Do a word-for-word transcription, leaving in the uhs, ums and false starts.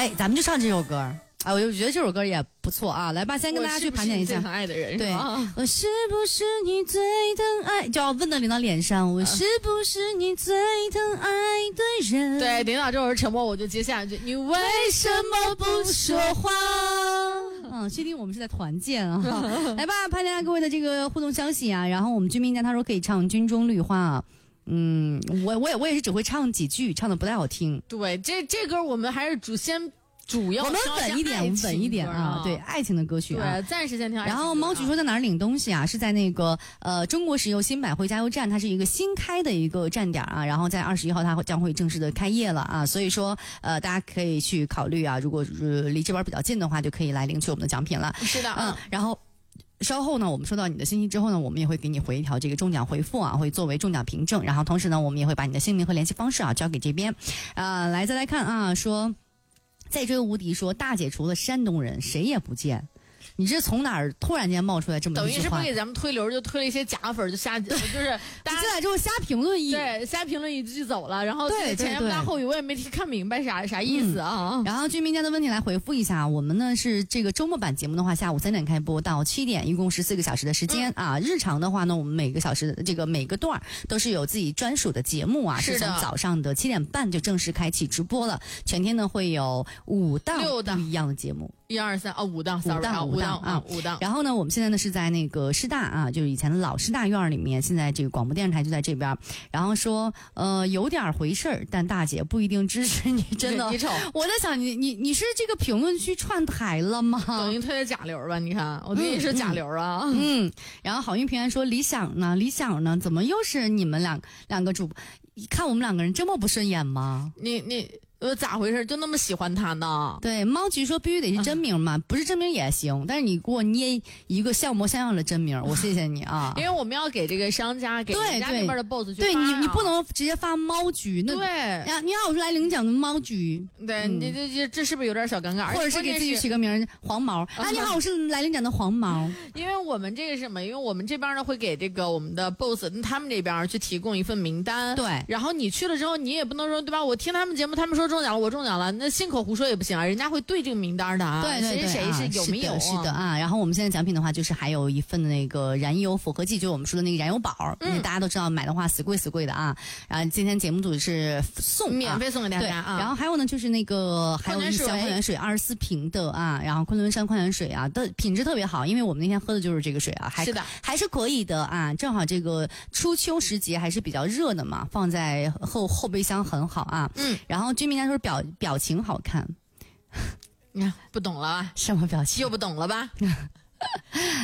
哎，咱们就唱这首歌。啊，我就觉得这首歌也不错啊，来吧，先跟大家去盘点一下。 我是不是你最疼爱的人， 对，我是不是你最疼爱？就要问到领导脸上，我是不是你最疼爱的人？ 对，领导这会儿沉默，我就接下一句，你为什么不说话？ 嗯，确定我们是在团建啊！来吧，盘点一下各位的这个互动消息啊。然后我们军民家他说可以唱《军中绿花》啊。嗯，我我也我也是只会唱几句，唱的不太好听。 对，这这歌我们还是主先。主要我们稳一点，我们稳一点啊！对，爱情的歌曲啊， 对，暂时先听。 然后猫菊说在哪儿领东西啊？是在那个呃中国石油新百汇加油站，它是一个新开的一个站点啊。然后在二十一号它将会正式的开业了啊，所以说呃大家可以去考虑啊，如果呃离这边比较近的话，就可以来领取我们的奖品了。 是的， 嗯，然后。稍后呢，我们收到你的信息之后呢，我们也会给你回一条这个中奖回复啊，会作为中奖凭证。然后同时呢，我们也会把你的姓名和联系方式啊交给这边。啊、呃，来再来看啊，说。再追无敌说大姐除了山东人谁也不见，你这从哪儿突然间冒出来这么一句话？ 等于是不给咱们推流，就推了一些假粉，就瞎就是大家进来之后瞎评论一对瞎评论一句就走了，然后对前言不搭后语，我也没看明白啥啥意思啊。 嗯、然后居民家的问题来回复一下，我们呢是这个周末版节目的话，下午三点开播到七点，一共十四个小时的时间、嗯、啊。日常的话呢，我们每个小时的这个每个段都是有自己专属的节目啊，是从早上的七点半就正式开启直播了，全天呢会有五档不一样的节目。 一二三哦，五档， 五档， 五档啊， 五档。 然后呢，我们现在呢是在那个师大啊，就是以前的老师大院里面，现在这个广播电视台就在这边。然后说，呃，有点回事儿，但大姐不一定支持你，真的。 你瞅， 我在想，你你你是这个评论区串台了吗？ 等于推的假流吧？你看，我跟你说假流啊。 嗯，嗯然后好运平安说，理想呢？理想呢？怎么又是你们两两个主播？看我们两个人这么不顺眼吗？ 你你。呃，咋回事？就那么喜欢他呢？ 对，猫菊说必须得是真名嘛，啊、不是真名也行，但是你给我捏一个像模像样的真名，我谢谢你啊。 因为我们要给这个商家给人家那边的 boss 去发、啊、 对你，你不能直接发猫菊，那对呀，你好，我是来领奖的猫菊， 对，你这这这是不是有点小尴尬？ 或者是给自己取个名黄毛啊？你好，我是来领奖的黄毛。 因为我们这个是什么？因为我们这边呢会给这个我们的 boss 他们这边去提供一份名单， 对， 然后你去了之后，你也不能说对吧？我听他们节目，他们说中奖了，我中奖了。那信口胡说也不行啊，人家会对这个名单的啊， 对对对， 谁谁是有没有、啊？ 是的，是的啊。然后我们现在奖品的话，就是还有一份的那个燃油复合剂，就是我们说的那个燃油宝，因为、嗯、大家都知道买的话死贵死贵的啊。然后今天节目组是送、啊、 免费送给大家啊。 然后还有呢，就是那个还有一箱矿泉水二十四瓶的啊，然后昆仑山矿泉水啊的品质特别好，因为我们那天喝的就是这个水啊，还是的， 还是可以的啊。正好这个初秋时节还是比较热的嘛，放在后后备箱很好啊。 嗯， 然后居民家说表表情好看。 你看不懂了吧？ 什么表情？ 又不懂了吧？